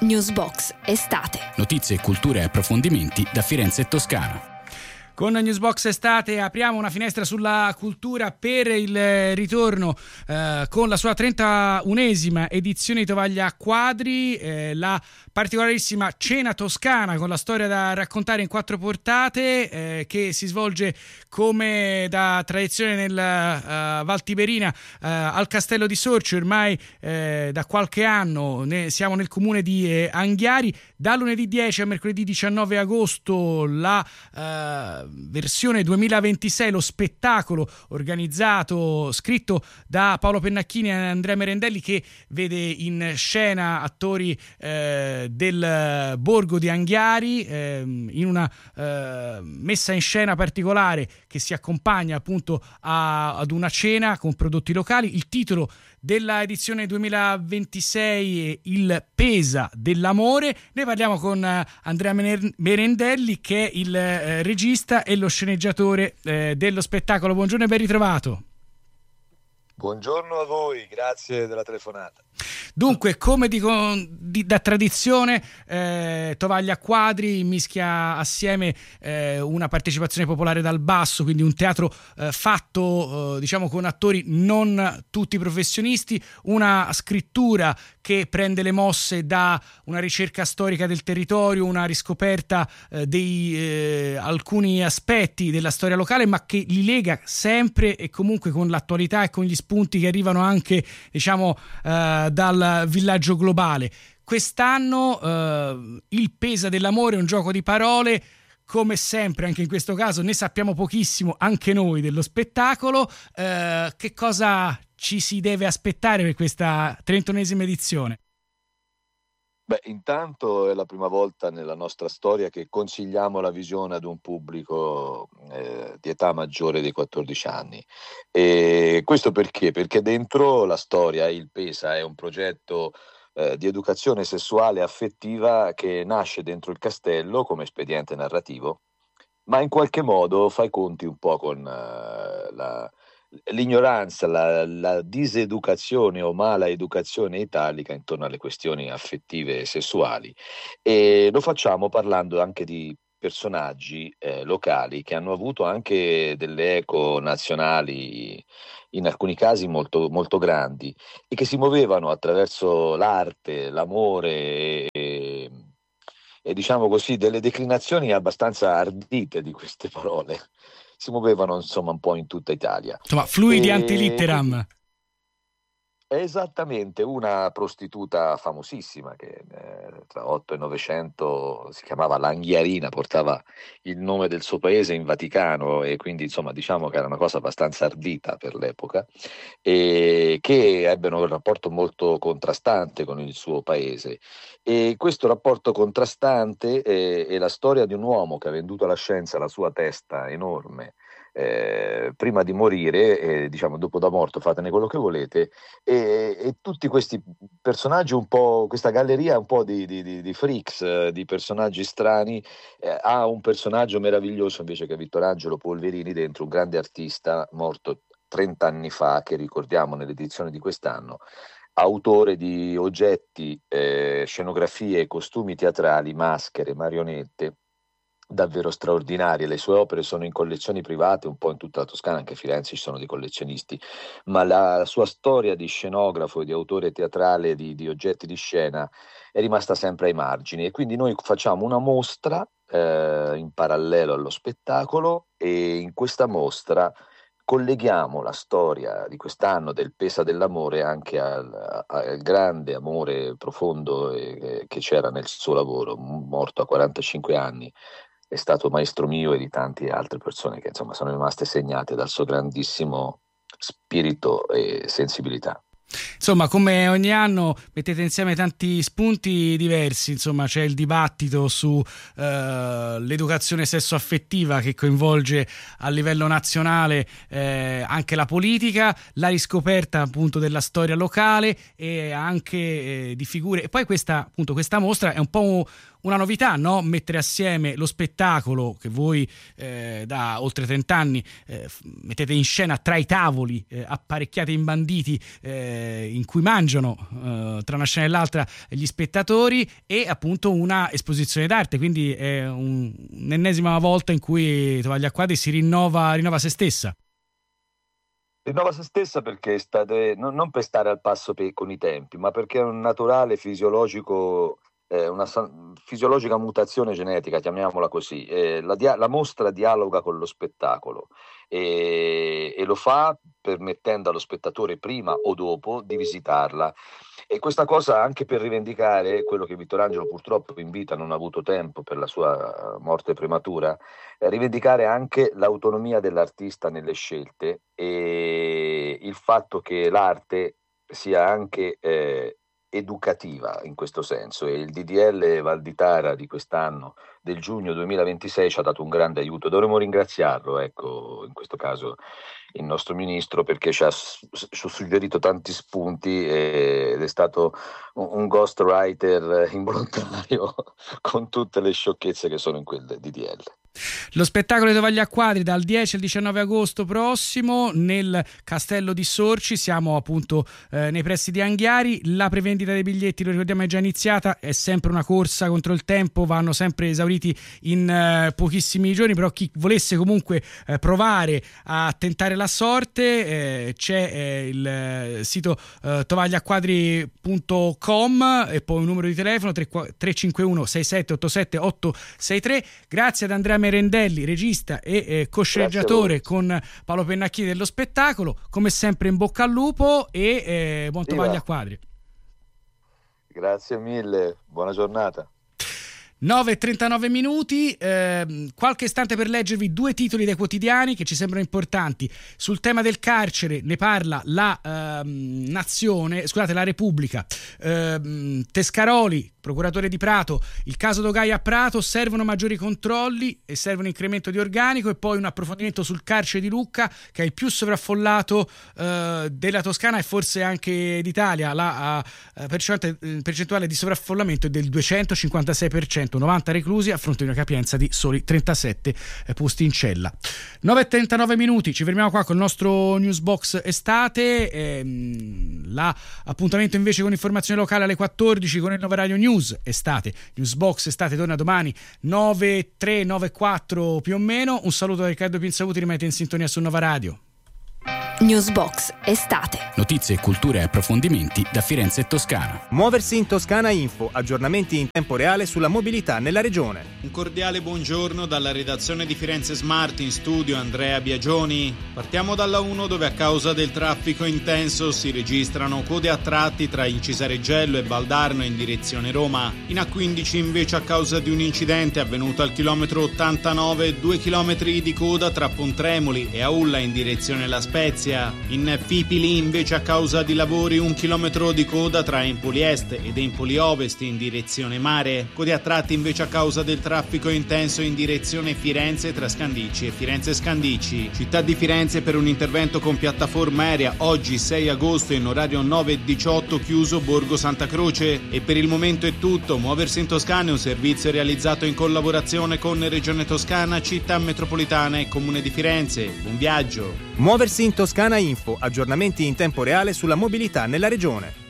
Newsbox Estate. Notizie, cultura e approfondimenti da Firenze e Toscana. Con Newsbox Estate apriamo una finestra sulla cultura per il ritorno con la sua 31esima edizione di Tovaglia a Quadri, la particolarissima Cena Toscana con la storia da raccontare in 4 portate che si svolge come da tradizione nella Val Tiberina al Castello di Sorcio. Ormai da qualche anno siamo nel comune di Anghiari. Da lunedì 10 a mercoledì 19 agosto la versione 2026, lo spettacolo organizzato, scritto da Paolo Pennacchini e Andrea Merendelli, che vede in scena attori del borgo di Anghiari in una messa in scena particolare che si accompagna appunto ad una cena con prodotti locali. Il titolo della edizione 2026 è Il Pesa dell'amore. Ne parliamo con Andrea Merendelli, che è il regista e lo sceneggiatore dello spettacolo. Buongiorno e ben ritrovato. Buongiorno a voi, grazie della telefonata. Dunque, come da tradizione, Tovaglia a Quadri mischia assieme una partecipazione popolare dal basso, quindi un teatro fatto diciamo con attori non tutti professionisti, una scrittura che prende le mosse da una ricerca storica del territorio, una riscoperta di alcuni aspetti della storia locale, ma che li lega sempre e comunque con l'attualità e con gli spunti che arrivano anche diciamo dal villaggio globale. Quest'anno Il Pesa dell'amore è un gioco di parole. Come sempre, anche in questo caso, ne sappiamo pochissimo anche noi dello spettacolo. Che cosa ci si deve aspettare per questa 31esima edizione? Beh, intanto è la prima volta nella nostra storia che consigliamo la visione ad un pubblico di età maggiore dei 14 anni. E questo perché? Perché dentro la storia Il Pesa è un progetto di educazione sessuale e affettiva che nasce dentro il castello come espediente narrativo, ma in qualche modo fa i conti un po' con l'ignoranza, la diseducazione o mala educazione italica intorno alle questioni affettive e sessuali, e lo facciamo parlando anche di personaggi locali che hanno avuto anche delle eco nazionali, in alcuni casi molto, molto grandi, e che si muovevano attraverso l'arte, l'amore e diciamo così delle declinazioni abbastanza ardite di queste parole. Si muovevano insomma un po' in tutta Italia. Insomma, fluidi antilitteram. Esattamente, una prostituta famosissima che tra 8 e 900 si chiamava L'Anghiarina, portava il nome del suo paese in Vaticano, e quindi insomma diciamo che era una cosa abbastanza ardita per l'epoca, e che ebbero un rapporto molto contrastante con il suo paese, e questo rapporto contrastante è la storia di un uomo che ha venduto alla scienza la sua testa enorme prima di morire, diciamo dopo da morto fatene quello che volete, e tutti questi personaggi, un po' questa galleria un po' di freaks, di personaggi strani, ha un personaggio meraviglioso invece che è Vittorangelo Polverini, dentro un grande artista morto 30 anni fa, che ricordiamo nell'edizione di quest'anno, autore di oggetti, scenografie, costumi teatrali, maschere, marionette davvero straordinarie. Le sue opere sono in collezioni private un po' in tutta la Toscana, anche a Firenze ci sono dei collezionisti, ma la sua storia di scenografo e di autore teatrale di oggetti di scena è rimasta sempre ai margini, e quindi noi facciamo una mostra in parallelo allo spettacolo, e in questa mostra colleghiamo la storia di quest'anno del Pesa dell'amore anche al grande amore profondo che c'era nel suo lavoro. Morto a 45 anni, è stato maestro mio e di tante altre persone che insomma sono rimaste segnate dal suo grandissimo spirito e sensibilità. Insomma, come ogni anno mettete insieme tanti spunti diversi. Insomma, c'è il dibattito su l'educazione sessuaffettiva che coinvolge a livello nazionale anche la politica, la riscoperta appunto della storia locale e anche di figure. E poi questa mostra è un po' una novità, no? Mettere assieme lo spettacolo che voi da oltre 30 anni mettete in scena tra i tavoli apparecchiati imbanditi in cui mangiano tra una scena e l'altra gli spettatori, e appunto una esposizione d'arte, quindi è un'ennesima volta in cui Tovaglia a Quadri si rinnova se stessa. Rinnova se stessa perché non per stare al passo con i tempi, ma perché è un naturale fisiologico, una fisiologica mutazione genetica, chiamiamola così. La mostra dialoga con lo spettacolo e lo fa permettendo allo spettatore prima o dopo di visitarla. E questa cosa anche per rivendicare quello che Vittorangelo purtroppo in vita non ha avuto tempo per la sua morte prematura, rivendicare anche l'autonomia dell'artista nelle scelte e il fatto che l'arte sia anche educativa in questo senso, e il DDL Valditara di quest'anno, del giugno 2026, ci ha dato un grande aiuto. Dovremmo ringraziarlo, ecco, in questo caso il nostro ministro, perché ci ha suggerito tanti spunti ed è stato un ghostwriter involontario con tutte le sciocchezze che sono in quel DDL. Lo spettacolo di Tovaglia a Quadri dal 10 al 19 agosto prossimo nel Castello di Sorci, siamo appunto nei pressi di Anghiari. La prevendita dei biglietti, lo ricordiamo, è già iniziata, è sempre una corsa contro il tempo, vanno sempre esauriti in pochissimi giorni, però chi volesse comunque provare a tentare la sorte c'è il sito tovagliaquadri.com e poi un numero di telefono 351 6787 863. Grazie ad Andrea Merendelli, regista e cosceneggiatore con Paolo Pennacchini dello spettacolo. Come sempre in bocca al lupo e buon Tovaglia a Quadri. Grazie mille, buona giornata. 9:39 minuti, qualche istante per leggervi due titoli dai quotidiani che ci sembrano importanti. Sul tema del carcere ne parla la Repubblica. Tescaroli, procuratore di Prato, il caso Dogai a Prato, servono maggiori controlli e serve un incremento di organico, e poi un approfondimento sul carcere di Lucca, che è il più sovraffollato della Toscana e forse anche d'Italia. La percentuale di sovraffollamento è del 256%, 90 reclusi a fronte di una capienza di soli 37 posti in cella. 9:39 minuti, ci fermiamo qua con il nostro Newsbox estate. L'appuntamento invece con informazione locale alle 14 con il Nova Radio News estate. Newsbox estate torna domani 9:03, 9:04 più o meno. Un saluto da Riccardo Pinzavuti, rimette in sintonia su Nova Radio. Newsbox estate. Notizie, cultura e approfondimenti da Firenze e Toscana. Muoversi in Toscana Info, aggiornamenti in tempo reale sulla mobilità nella regione. Un cordiale buongiorno dalla redazione di Firenze Smart, in studio Andrea Biagioni. Partiamo dalla 1, dove a causa del traffico intenso si registrano code a tratti tra Incisareggello e Valdarno in direzione Roma. In A15 invece a causa di un incidente avvenuto al chilometro 89, 2 chilometri di coda tra Pontremoli e Aulla in direzione La Spezia. In Fipili invece a causa di lavori 1 chilometro di coda tra Empoli Est ed Empoli Ovest in direzione mare. Code a tratti invece a causa del traffico intenso in direzione Firenze tra Scandicci e Firenze Scandicci. Città di Firenze per un intervento con piattaforma aerea oggi 6 agosto in orario 9:18 chiuso Borgo Santa Croce. E per il momento è tutto. Muoversi in Toscana è un servizio realizzato in collaborazione con Regione Toscana, Città Metropolitana e Comune di Firenze. Buon viaggio. Muoversi in Toscana Info, aggiornamenti in tempo reale sulla mobilità nella regione.